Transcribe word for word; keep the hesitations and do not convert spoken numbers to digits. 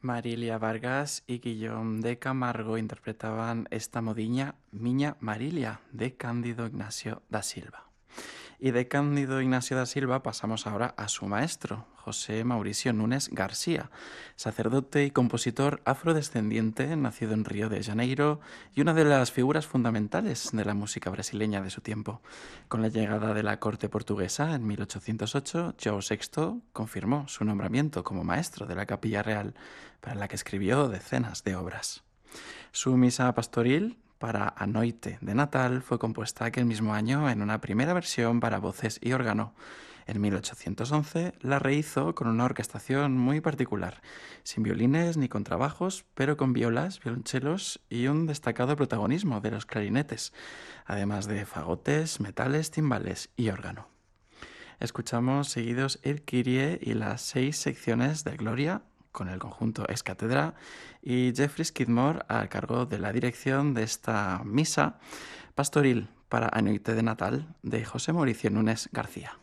Marilia Vargas y Guillaume de Camargo interpretaban esta modiña Miña Marilia de Cándido Ignacio da Silva. Y de Cándido Ignacio da Silva pasamos ahora a su maestro, José Mauricio Núñez García, sacerdote y compositor afrodescendiente, nacido en Río de Janeiro y una de las figuras fundamentales de la música brasileña de su tiempo. Con la llegada de la corte portuguesa en mil ochocientos ocho, João sexto confirmó su nombramiento como maestro de la Capilla Real, para la que escribió decenas de obras. Su misa pastoril para A Noite de Natal fue compuesta aquel mismo año en una primera versión para voces y órgano. En mil ochocientos once la rehizo con una orquestación muy particular, sin violines ni contrabajos, pero con violas, violonchelos y un destacado protagonismo de los clarinetes, además de fagotes, metales, timbales y órgano. Escuchamos seguidos el Kyrie y las seis secciones de Gloria, con el conjunto Ex Cátedra, y Jeffrey Skidmore a cargo de la dirección de esta misa pastoril para A Noite de Natal de José Mauricio Núñez García.